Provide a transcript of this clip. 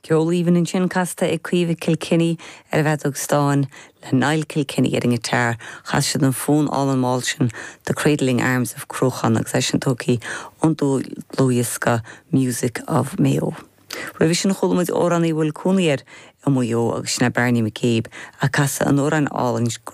Ceolíhan in sin casta ag cuimh Kilkenny bheith Stáin le Niall Kilkenny ar an gitar chas siad an fón all an máil sin The Cradling Arms of Crochan agus sin tócaí undú Lúisca Music of Mayo. Ra sin cholamid óraní bhfuil cúnaíar am Mayo agus sinna Bernie McCabe a casa an óran all an